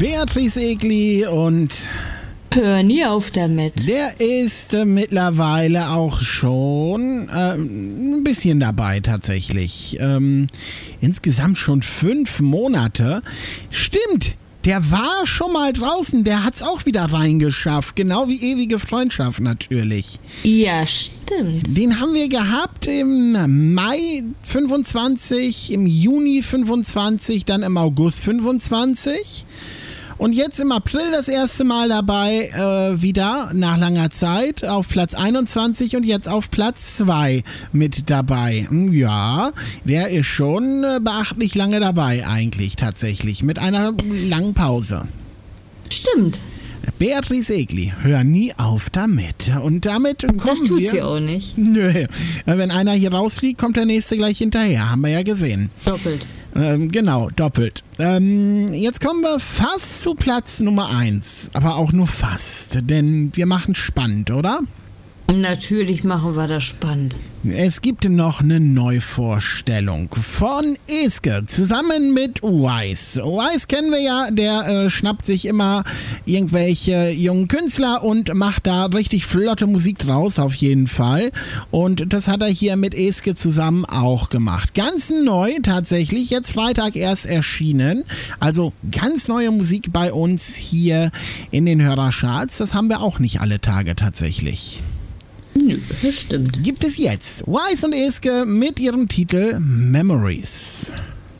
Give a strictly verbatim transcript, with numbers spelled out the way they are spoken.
Beatrice Egli und hör nie auf damit. Der ist äh, mittlerweile auch schon äh, ein bisschen dabei tatsächlich. Ähm, insgesamt schon fünf Monate. Stimmt, der war schon mal draußen, der hat's auch wieder reingeschafft. Genau wie Ewige Freundschaft natürlich. Ja, stimmt. Den haben wir gehabt im Mai fünfundzwanzig, im Juni fünfundzwanzig, dann im August fünfundzwanzig. Und jetzt im April das erste Mal dabei, äh, wieder nach langer Zeit auf Platz einundzwanzig und jetzt auf Platz zwei mit dabei. Ja, der ist schon äh, beachtlich lange dabei eigentlich tatsächlich, mit einer langen Pause. Stimmt. Beatrice Egli, hör nie auf damit. Und damit kommen wir... Das tut wir, sie auch nicht. Nö, wenn einer hier rausfliegt, kommt der nächste gleich hinterher, haben wir ja gesehen. Doppelt. Ähm, genau, doppelt. Ähm, jetzt kommen wir fast zu Platz Nummer eins, aber auch nur fast, denn wir machen spannend, oder? Natürlich machen wir das spannend. Es gibt noch eine Neuvorstellung von Eske zusammen mit Wise. Wise kennen wir ja, der äh, schnappt sich immer irgendwelche jungen Künstler und macht da richtig flotte Musik draus, auf jeden Fall. Und das hat er hier mit Eske zusammen auch gemacht. Ganz neu tatsächlich, jetzt Freitag erst erschienen. Also ganz neue Musik bei uns hier in den Hörercharts. Das haben wir auch nicht alle Tage tatsächlich. Nö, das stimmt. Gibt es jetzt Wise und Eske mit ihrem Titel Memories.